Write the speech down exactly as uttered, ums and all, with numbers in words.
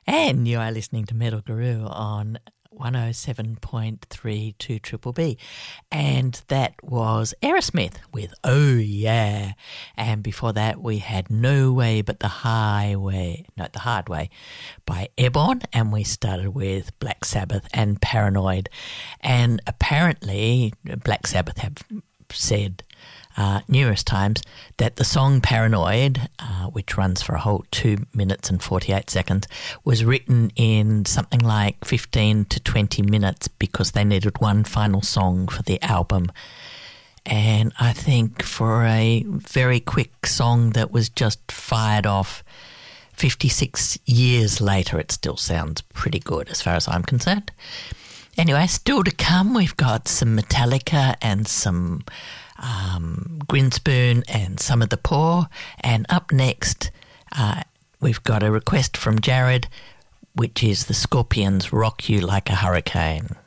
And you are listening to Metal Guru on one oh seven point three two Triple B. And that was Aerosmith with Oh Yeah. And before that we had No Way But the Highway, no, The Hard Way by Airborne. And we started with Black Sabbath and Paranoid. And apparently Black Sabbath have said Uh, numerous times that the song Paranoid, uh, which runs for a whole two minutes and forty-eight seconds, was written in something like fifteen to twenty minutes because they needed one final song for the album. And I think for a very quick song that was just fired off fifty-six years later, it still sounds pretty good as far as I'm concerned. Anyway, still to come, we've got some Metallica and some um, Grinspoon and Some of the Poor. And up next, uh, we've got a request from Jared, which is the Scorpions' Rock You Like a Hurricane.